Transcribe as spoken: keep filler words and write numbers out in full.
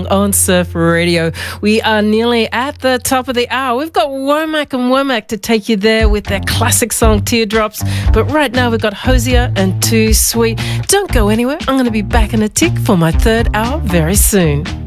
on Surf Radio. We are nearly at the top of the hour. We've got Womack and Womack to take you there with their classic song Teardrops. But right now we've got Hosier and Too Sweet. Don't go anywhere. I'm going to be back in a tick for my third hour very soon.